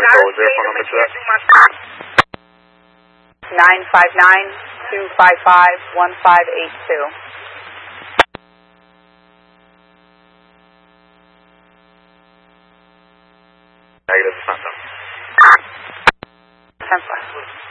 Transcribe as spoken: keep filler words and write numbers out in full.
control, is there a phone number to that? nine five nine, two five five, one five eight two. Negative, Phantom. ten five.